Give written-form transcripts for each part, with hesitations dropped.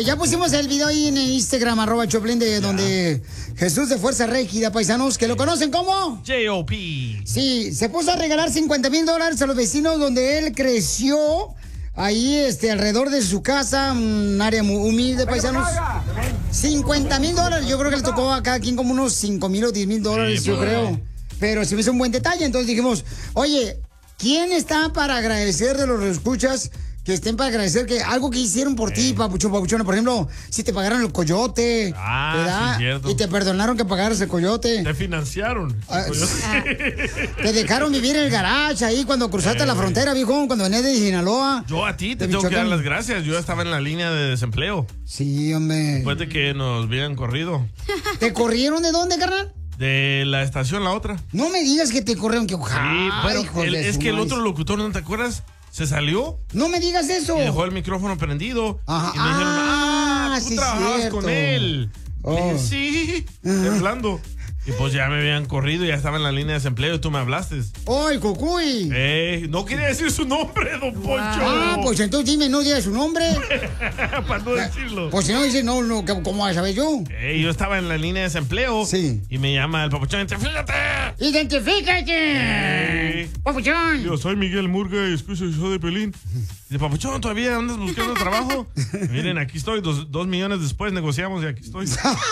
Ya pusimos el video ahí en Instagram, @Choplin, de donde Jesús de Fuerza Régida, paisanos, que lo conocen como J.O.P. Sí, se puso a regalar $50,000 a los vecinos donde él creció. Ahí, alrededor de su casa, un área muy humilde, paisanos. $50,000. Yo creo que le tocó a cada quien como unos $5,000 o $10,000, yo creo. Pero se me hizo un buen detalle. Entonces dijimos, oye, ¿quién está para agradecer de los escuchas? Que estén para agradecer que algo que hicieron por ti, papuchona. Por ejemplo, si te pagaron el coyote, ¿verdad? Sí, cierto. Y te perdonaron que pagaras el coyote. Te financiaron. Te dejaron vivir en el garage ahí cuando cruzaste la frontera, viejo, cuando venías de Sinaloa. Yo a ti te tengo que dar las gracias. Yo estaba en la línea de desempleo. Sí, hombre. Después de que nos habían corrido. ¿Te corrieron de dónde, carnal? De la estación, la otra. No me digas que te corrieron, que Sí, pero es que el otro locutor, ¿no te acuerdas? ¿Se salió? No me digas eso. Y dejó el micrófono prendido. Ajá. Y me dijeron, tú sí, trabajabas cierto. con él. Oh. Le dije, sí, temblando. Y pues ya me habían corrido, ya estaba en la línea de desempleo y tú me hablaste. ¡Ay, Cucuy! No quería decir su nombre, don Poncho. Pues entonces dime, no digas su nombre. Para no decirlo. Pues si no dices, no, ¿cómo vas a saber yo? Yo estaba en la línea de desempleo. Sí. Y me llama el papuchón, ¡identifícate! ¡Identifícate! ¡Papuchón! Yo soy Miguel Murga y escucho el show de Pelín. Y dice, papuchón, ¿todavía andas buscando trabajo? Miren, aquí estoy, 2 millones después negociamos y aquí estoy.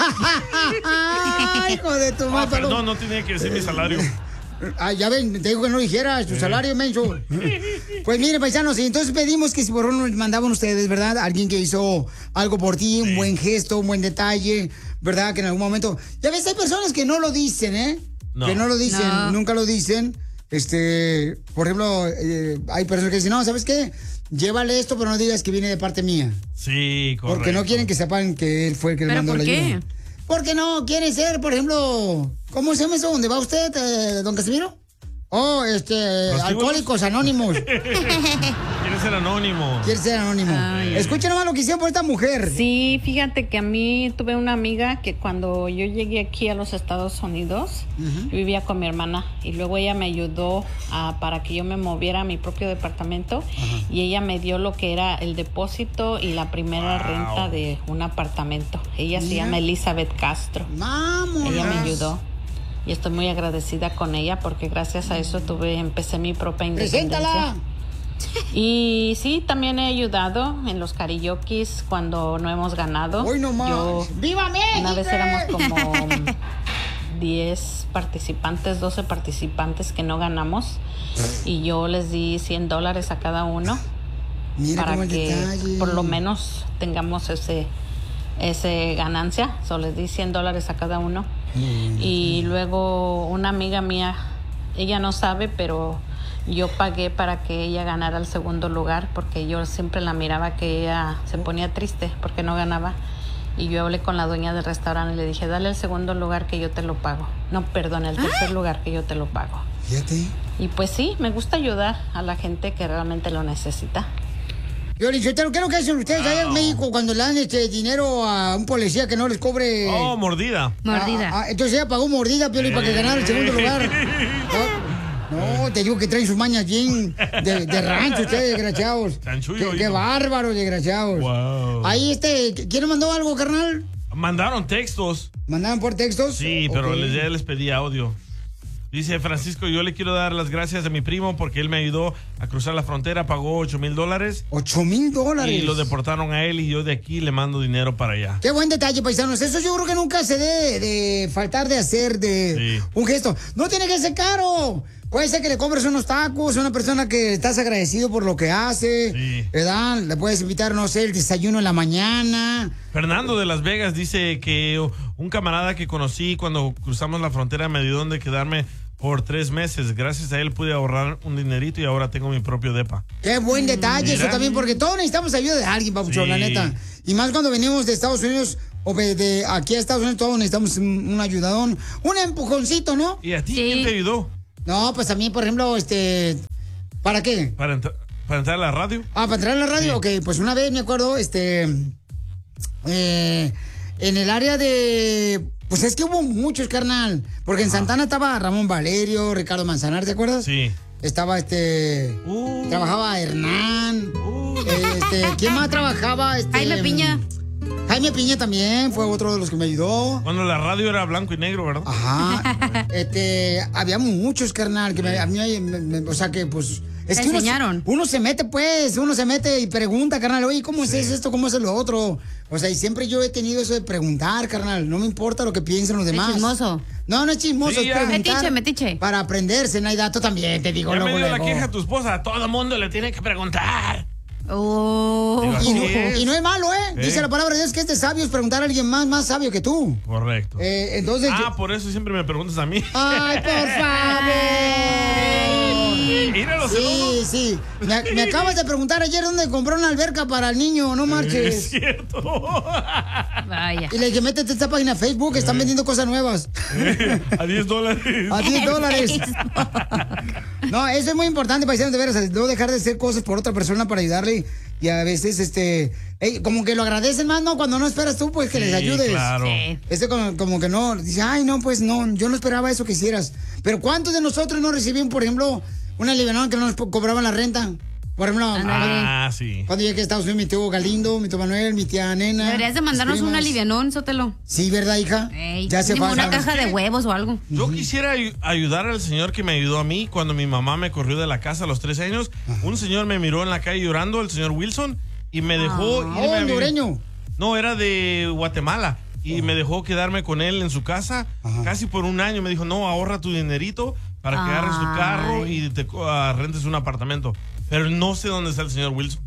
¡Ay, hijo de tu madre! Perdón, no tenía que decir mi salario. Ya ven, te digo que no dijeras tu salario, menso. Pues miren, paisanos, y entonces pedimos que si por favor nos mandaban ustedes, ¿verdad? Alguien que hizo algo por ti, un buen gesto, un buen detalle, ¿verdad? Que en algún momento... Ya ves, hay personas que no lo dicen, ¿eh? No. Que no lo dicen, nunca lo dicen. Por ejemplo, hay personas que dicen, no, ¿sabes qué? Llévale esto, pero no digas que viene de parte mía. Sí, correcto. Porque no quieren que sepan que él fue el que le mandó la ayuda. ¿Por qué? Porque no quieren ser, por ejemplo, ¿cómo se llama eso? ¿Dónde va usted, don Casimiro? Alcohólicos Anónimos. Quiere ser anónimo. Quiere ser anónimo. Escucha nomás lo que hicieron por esta mujer. Sí, fíjate que a mí tuve una amiga que cuando yo llegué aquí a los Estados Unidos, yo vivía con mi hermana y luego ella me ayudó para que yo me moviera a mi propio departamento y ella me dio lo que era el depósito y la primera renta de un apartamento. Ella se llama Elizabeth Castro. ¡Vámonos! Ella me ayudó. Y estoy muy agradecida con ella porque gracias a eso empecé mi propia independencia. ¡Preséntala! Y sí, también he ayudado en los karaokes cuando no hemos ganado. ¡Hoy no más! ¡Viva México! Una vez éramos como 10 participantes, 12 participantes que no ganamos. Y yo les di $100 a cada uno. Mira para que por lo menos tengamos ese ganancia. Les di $100 a cada uno. Y luego una amiga mía, ella no sabe, pero yo pagué para que ella ganara el segundo lugar porque yo siempre la miraba que ella se ponía triste porque no ganaba. Y yo hablé con la dueña del restaurante y le dije, dale el segundo lugar que yo te lo pago. No, perdón, el tercer lugar que yo te lo pago. Fíjate. Y pues sí, me gusta ayudar a la gente que realmente lo necesita. Yo le dije, ¿qué es lo que hacen ustedes allá en México cuando le dan dinero a un policía que no les cobre? Mordida. Entonces ella pagó mordida, Piolín, para que ganara el segundo lugar. No, te digo que traen sus mañas bien de rancho ustedes, desgraciados. Qué bárbaros, desgraciados. Wow. Ahí ¿quién mandó algo, carnal? Mandaron textos. ¿Mandaron por textos? Sí, pero ya les pedí audio. Dice Francisco, yo le quiero dar las gracias a mi primo porque él me ayudó a cruzar la frontera, pagó $8,000. $8,000. Y lo deportaron a él y yo de aquí le mando dinero para allá. Qué buen detalle, paisanos. Eso yo creo que nunca se debe de faltar de hacer un gesto. No tiene que ser caro. Puede ser que le compres unos tacos a una persona que estás agradecido por lo que hace, ¿verdad? Le puedes invitar, no sé, el desayuno en la mañana. Fernando de Las Vegas dice que un camarada que conocí cuando cruzamos la frontera me dio donde quedarme por 3 meses. Gracias a él pude ahorrar un dinerito y ahora tengo mi propio depa. Qué buen detalle eso también, porque todos necesitamos ayuda de alguien, papuchón, la neta. Y más cuando venimos de Estados Unidos o de aquí a Estados Unidos, todos necesitamos un ayudadón, un empujoncito, ¿no? ¿Y a ti quién te ayudó? No, pues a mí, por ejemplo, ¿para qué? ¿Para entrar a la radio? ¿Para entrar a la radio? Ok, pues una vez me acuerdo, en el área de... Pues es que hubo muchos, carnal. Porque en Santana estaba Ramón Valerio, Ricardo Manzanar, ¿te acuerdas? Sí. Estaba trabajaba Hernán. ¿Quién más trabajaba? Jaime Piña. Jaime Piña también fue otro de los que me ayudó. Cuando la radio era blanco y negro, ¿verdad? Ajá. Había muchos, carnal, que a mí o sea que pues... ¿Te enseñaron? Uno se mete y pregunta, carnal, oye, ¿cómo es esto? ¿Cómo es lo otro? O sea, y siempre yo he tenido eso de preguntar, carnal. No me importa lo que piensen los demás. ¿Es chismoso? No es chismoso, Sí, es preguntar. Metiche. Para aprenderse, Naida, tú también, te digo. Ya luego, me dio la luego. queja a tu esposa. A todo mundo le tiene que preguntar. Oh. Digo, así es. Y no es malo, ¿eh? Sí. Dice la palabra de Dios que es de sabios preguntar a alguien más sabio que tú. Correcto. Entonces... por eso siempre me preguntas a mí. ¡Ay, por favor! Míralo, Sí. Me acabas de preguntar ayer dónde compró una alberca para el niño, no marches. Es cierto. Vaya. Y le dije, métete a esta página de Facebook, están vendiendo cosas nuevas. A $10. A $10. No, eso es muy importante, paisanos, de veras, no dejar de hacer cosas por otra persona para ayudarle. Y a veces, como que lo agradecen más, ¿no? Cuando no esperas tú, pues, que les ayudes. Claro. Sí. Como que no, dice, ay, no, pues, no, yo no esperaba eso que hicieras. Pero ¿cuántos de nosotros no recibimos, por ejemplo, una alivianón que no nos cobraban la renta? Por ejemplo, Sí. cuando llegué a Estados Unidos, mi tío Galindo, mi tío Manuel, mi tía Nena. Deberías de mandarnos mis un primas. alivianón, Sotelo. Sí, ¿verdad, hija? Ya se Una pasa. caja de huevos o algo. Yo quisiera ayudar al señor que me ayudó a mí cuando mi mamá me corrió de la casa a los 13 años. Un señor me miró en la calle llorando, el señor Wilson, y me dejó irme a vivir. hondureño. No, era de Guatemala. Y me dejó quedarme con él en su casa casi por un año. Me dijo, no, ahorra tu dinerito para que agarres tu carro y te rentes un apartamento. Pero no sé dónde está el señor Wilson.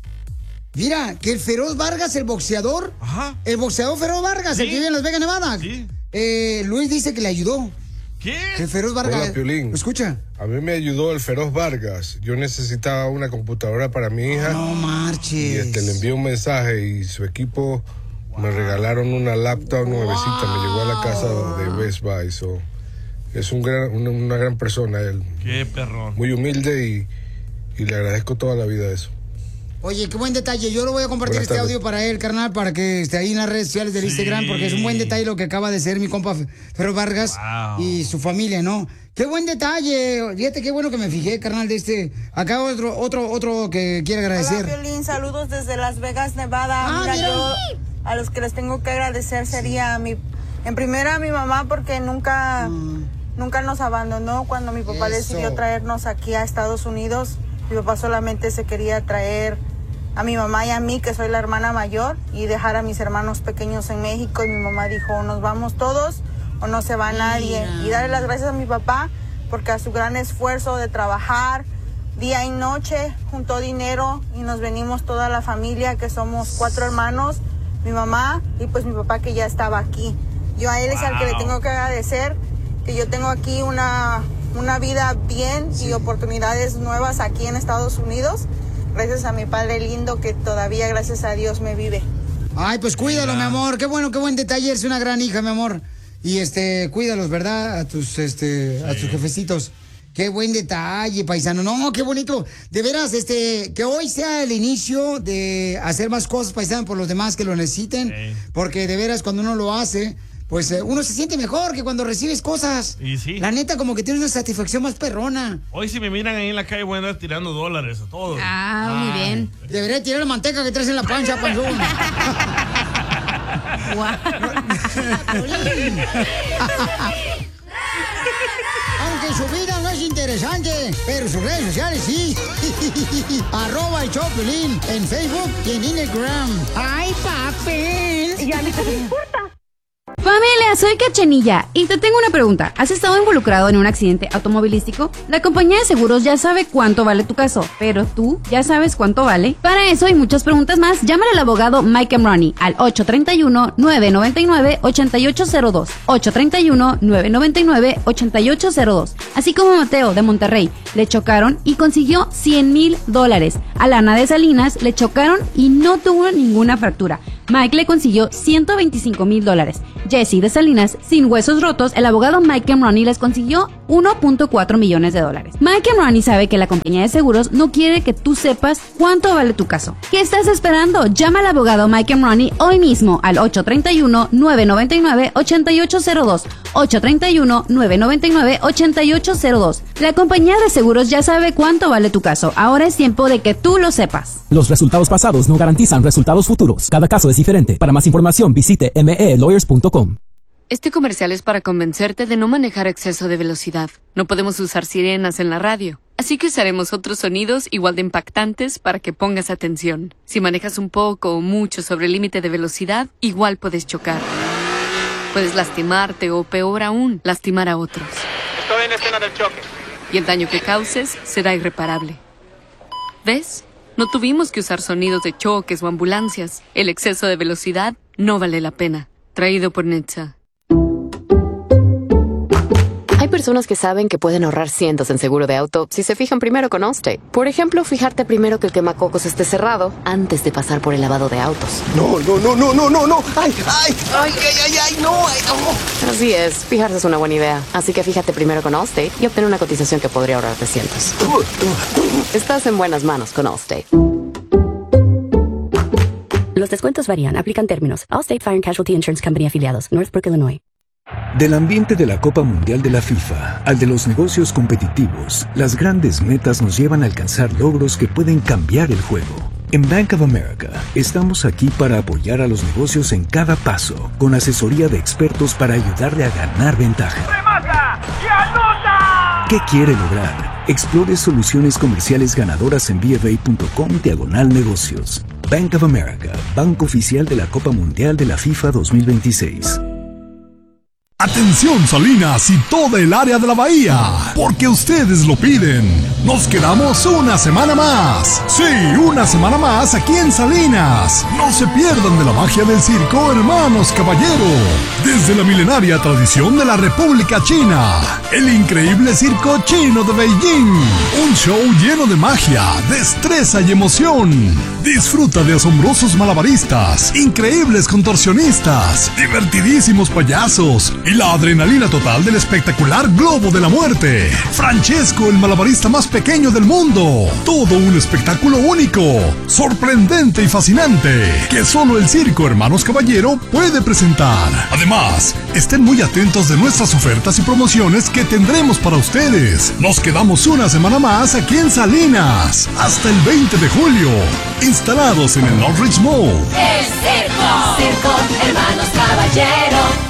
Mira, que el Feroz Vargas, el boxeador. Ajá. El boxeador Feroz Vargas, el que vive en Las Vegas, Nevada. Sí. Luis dice que le ayudó. ¿Qué? El Feroz Vargas. Hola, Piolín. ¿Lo escucha? A mí me ayudó el Feroz Vargas. Yo necesitaba una computadora para mi hija. No marches. Y le envié un mensaje y su equipo me regalaron una laptop nuevecita. Me llegó a la casa de Best Buy. So, es una gran persona él. Qué perrón. Muy humilde y le agradezco toda la vida eso. Oye, qué buen detalle. Yo lo voy a compartir Buenas este tardes. audio para él, carnal, para que esté ahí en las redes sociales del Instagram, porque es un buen detalle lo que acaba de ser mi compa Feroz Vargas y su familia, ¿no? Qué buen detalle. Fíjate qué bueno que me fijé, carnal, de este. Acá otro que quiere agradecer. Hola, Piolín, saludos desde Las Vegas, Nevada. Mira, yo a los que les tengo que agradecer sería en primera a mi mamá, porque nunca nos abandonó cuando mi papá decidió traernos aquí a Estados Unidos. Mi papá solamente se quería traer a mi mamá y a mí, que soy la hermana mayor, y dejar a mis hermanos pequeños en México. Y mi mamá dijo, o nos vamos todos o no se va nadie. Y darle las gracias a mi papá, porque a su gran esfuerzo de trabajar día y noche juntó dinero y nos venimos toda la familia, que somos 4 hermanos, mi mamá y pues mi papá, que ya estaba aquí. Yo a él es al que le tengo que agradecer, que yo tengo aquí una vida bien y oportunidades nuevas aquí en Estados Unidos, gracias a mi padre lindo, que todavía, gracias a Dios, me vive. Ay, pues cuídalo, mi amor. Qué bueno, qué buen detalle. Eres una gran hija, mi amor. Y cuídalos, ¿verdad? A tus jefecitos. Qué buen detalle, paisano. No, qué bonito. De veras, que hoy sea el inicio de hacer más cosas, paisano, por los demás que lo necesiten. Porque de veras, cuando uno lo hace, pues uno se siente mejor que cuando recibes cosas. Y sí. La neta, como que tienes una satisfacción más perrona. Hoy si me miran ahí en la calle voy a andar tirando dólares a todos. Muy bien. Debería tirar la manteca que traes en la pancha, panzón. Aunque su vida no es interesante, pero sus redes sociales sí. @el show Piolín en Facebook y en Instagram. ¡Ay, papel! Ya, ¿qué te importa? Familia, soy Cachanilla y te tengo una pregunta. ¿Has estado involucrado en un accidente automovilístico? La compañía de seguros ya sabe cuánto vale tu caso, pero ¿tú ya sabes cuánto vale? Para eso y muchas preguntas más, llámale al abogado Mike Emroni al 831-999-8802, 831-999-8802. Así como Mateo de Monterrey, le chocaron y consiguió $100,000. A Lana de Salinas le chocaron y no tuvo ninguna fractura. Mike le consiguió $125,000. Jesse de Salinas, sin huesos rotos, el abogado Mike Emroni les consiguió $1.4 millones. Mike Emroni sabe que la compañía de seguros no quiere que tú sepas cuánto vale tu caso. ¿Qué estás esperando? Llama al abogado Mike Emroni hoy mismo al 831-999-8802. 831-999-8802. La compañía de seguros ya sabe cuánto vale tu caso. Ahora es tiempo de que tú lo sepas. Los resultados pasados no garantizan resultados futuros. Cada caso es diferente. Para más información, visite melawyers.com. Este comercial es para convencerte de no manejar a exceso de velocidad. No podemos usar sirenas en la radio, así que usaremos otros sonidos igual de impactantes para que pongas atención. Si manejas un poco o mucho sobre el límite de velocidad, igual puedes chocar. Puedes lastimarte o, peor aún, lastimar a otros. Estoy en la escena del choque. Y el daño que causes será irreparable. ¿Ves? No tuvimos que usar sonidos de choques o ambulancias. El exceso de velocidad no vale la pena. Traído por NHTSA. Hay personas que saben que pueden ahorrar cientos en seguro de auto si se fijan primero con Allstate. Por ejemplo, fijarte primero que el quemacocos esté cerrado antes de pasar por el lavado de autos. No. ¡Ay, no! Así es, fijarse es una buena idea. Así que fíjate primero con Allstate y obtén una cotización que podría ahorrarte cientos. Estás en buenas manos con Allstate. Los descuentos varían. Aplican términos. Allstate Fire and Casualty Insurance Company afiliados. Northbrook, Illinois. Del ambiente de la Copa Mundial de la FIFA al de los negocios competitivos, las grandes metas nos llevan a alcanzar logros que pueden cambiar el juego. En Bank of America, estamos aquí para apoyar a los negocios en cada paso, con asesoría de expertos para ayudarle a ganar ventaja. ¡Remata y anota! ¿Qué quiere lograr? Explore soluciones comerciales ganadoras en bfa.com/negocios. Bank of America, banco oficial de la Copa Mundial de la FIFA 2026. Atención Salinas y toda el área de la bahía, porque ustedes lo piden. Nos quedamos una semana más. Sí, una semana más aquí en Salinas. No se pierdan de la magia del circo Hermanos Caballero. Desde la milenaria tradición de la República China, el increíble circo chino de Beijing. Un show lleno de magia, destreza y emoción. Disfruta de asombrosos malabaristas, increíbles contorsionistas, divertidísimos payasos y la adrenalina total del espectacular Globo de la Muerte. Francesco, el malabarista más pequeño del mundo. Todo un espectáculo único, sorprendente y fascinante, que solo el circo Hermanos Caballero puede presentar. Además, estén muy atentos de nuestras ofertas y promociones que tendremos para ustedes. Nos quedamos una semana más aquí en Salinas, hasta el 20 de julio, instalados en el Northridge Mall. El Circo Hermanos Caballero.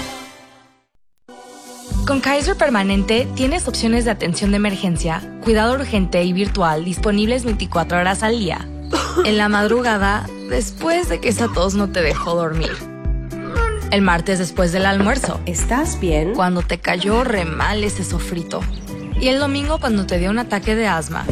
Con Kaiser Permanente tienes opciones de atención de emergencia, cuidado urgente y virtual disponibles 24 horas al día. En la madrugada, después de que esa tos no te dejó dormir. El martes después del almuerzo. ¿Estás bien? Cuando te cayó re mal ese sofrito. Y el domingo cuando te dio un ataque de asma.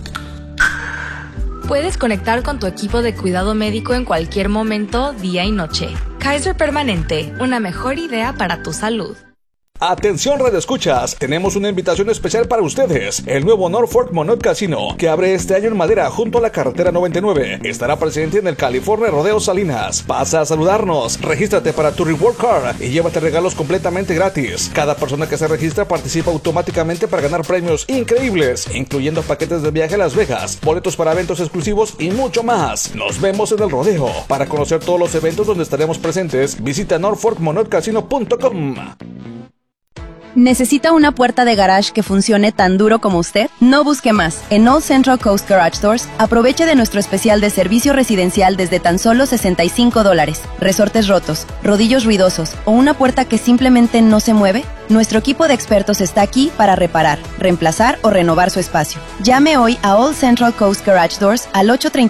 Puedes conectar con tu equipo de cuidado médico en cualquier momento, día y noche. Kaiser Permanente, una mejor idea para tu salud. Atención Radio Escuchas, tenemos una invitación especial para ustedes. El nuevo Norfolk Monot Casino, que abre este año en Madera junto a la carretera 99, estará presente en el California Rodeo Salinas. Pasa a saludarnos, regístrate para tu Reward Card y llévate regalos completamente gratis. Cada persona que se registra participa automáticamente para ganar premios increíbles, incluyendo paquetes de viaje a Las Vegas, boletos para eventos exclusivos y mucho más. Nos vemos en el rodeo. Para conocer todos los eventos donde estaremos presentes, visita norfolkmonotcasino.com. ¿Necesita una puerta de garage que funcione tan duro como usted? No busque más. En All Central Coast Garage Doors, aproveche de nuestro especial de servicio residencial desde tan solo $65. Resortes rotos, rodillos ruidosos o una puerta que simplemente no se mueve. Nuestro equipo de expertos está aquí para reparar, reemplazar o renovar su espacio. Llame hoy a All Central Coast Garage Doors al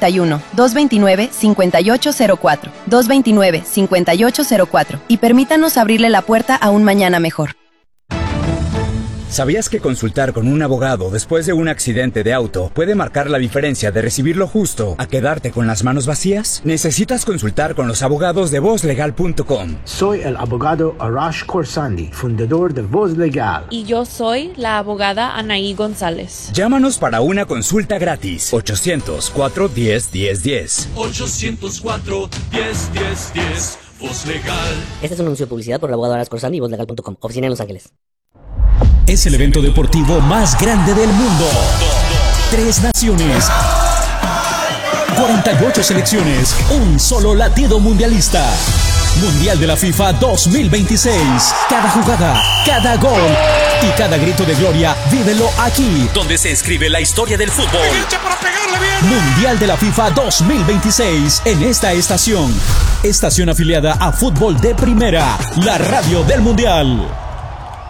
831-229-5804, 229-5804 y permítanos abrirle la puerta a un mañana mejor. ¿Sabías que consultar con un abogado después de un accidente de auto puede marcar la diferencia de recibir lo justo a quedarte con las manos vacías? Necesitas consultar con los abogados de VozLegal.com. Soy el abogado Arash Khorsandi, fundador de Voz Legal. Y yo soy la abogada Anaí González. Llámanos para una consulta gratis. 800-410-1010. 800-410-1010. Voz Legal. Este es un anuncio de publicidad por el abogado Arash Corsandi y vozlegal.com. Oficina en Los Ángeles. Es el evento deportivo más grande del mundo. 3 naciones, 48 selecciones, un solo latido mundialista. Mundial de la FIFA 2026. Cada jugada, cada gol y cada grito de gloria, vívelo aquí, donde se escribe la historia del fútbol. Mundial de la FIFA 2026 en esta estación. Estación afiliada a Fútbol de Primera, la radio del Mundial.